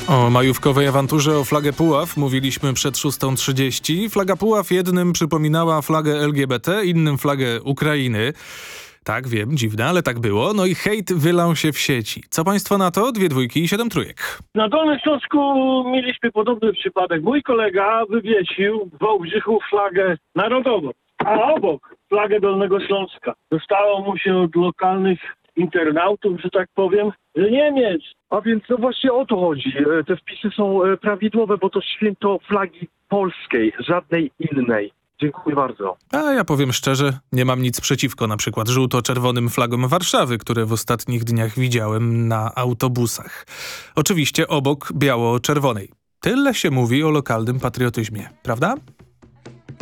O majówkowej awanturze o flagę Puław mówiliśmy przed 6:30. Flaga Puław jednym przypominała flagę LGBT, innym flagę Ukrainy. Tak, wiem, dziwne, ale tak było. No i hejt wylał się w sieci. Co państwo na to? 2 dwójki i 7 trójek. Na Dolnym Śląsku mieliśmy podobny przypadek. Mój kolega wywiesił w Wałbrzychu flagę narodową, a obok flagę Dolnego Śląska. Dostało mu się od lokalnych internautów, że tak powiem, że Niemiec. A więc no właśnie o to chodzi. Te wpisy są prawidłowe, bo to święto flagi polskiej, żadnej innej. Dziękuję bardzo. A ja powiem szczerze, nie mam nic przeciwko na przykład żółto-czerwonym flagom Warszawy, które w ostatnich dniach widziałem na autobusach. Oczywiście obok biało-czerwonej. Tyle się mówi o lokalnym patriotyzmie, prawda?